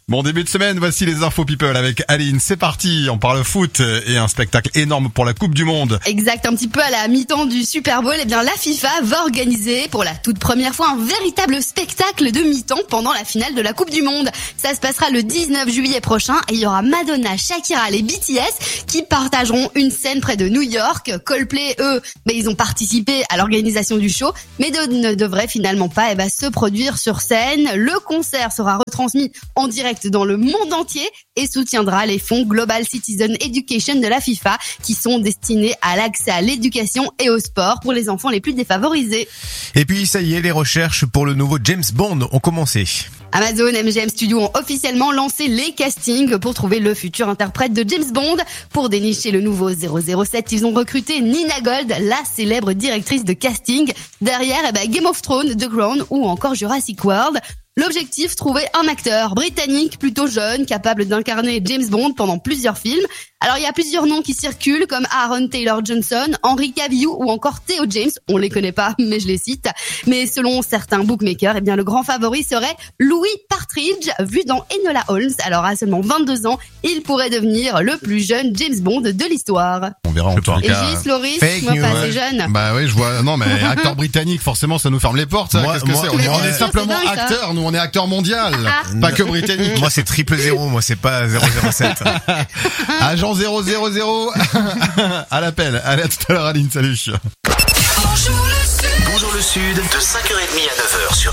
Bon début de semaine, voici les infos people avec Aline. C'est parti, on parle foot et un spectacle énorme pour la Coupe du Monde. Exact, un petit peu à la mi-temps du Super Bowl, eh bien la FIFA va organiser pour la toute première fois un véritable spectacle de mi-temps pendant la finale de la Coupe du Monde. Ça se passera le 19 juillet prochain et il y aura Madonna, Shakira et BTS qui partageront une scène près de New York. Coldplay, eux, ils ont participé à l'organisation du show, mais ne devraient finalement pas se produire sur scène. Le concert sera retransmis en direct dans le monde entier et soutiendra les fonds Global Citizen Education de la FIFA qui sont destinés à l'accès à l'éducation et au sport pour les enfants les plus défavorisés. Et puis ça y est, les recherches pour le nouveau James Bond ont commencé. Amazon MGM Studios ont officiellement lancé les castings pour trouver le futur interprète de James Bond. Pour dénicher le nouveau 007, ils ont recruté Nina Gold, la célèbre directrice de casting. Derrière, Game of Thrones, The Crown ou encore Jurassic World. L'objectif, trouver un acteur britannique plutôt jeune, capable d'incarner James Bond pendant plusieurs films. Alors il y a plusieurs noms qui circulent comme Aaron Taylor Johnson, Henry Cavill ou encore Theo James. On les connaît pas, mais je les cite. Mais selon certains bookmakers, le grand favori serait Louis Partridge, vu dans Enola Holmes. Alors à seulement 22 ans, il pourrait devenir le plus jeune James Bond de l'histoire. On verra en tout Et cas. Gis, Loris, Fake moi news, pas assez jeune. Bah oui, je vois. Non mais acteur britannique, forcément, ça nous ferme les portes. Ça. Qu'est-ce que c'est Mais on bien est sûr, simplement c'est dingue, ça. acteur. Nous, on est acteur mondial, pas que britannique. Moi c'est 000, moi c'est pas 007. Agent 000 à l'appel. Allez, à tout à l'heure, Aline. Salut. Bonjour le Sud, de 5h30 à 9h sur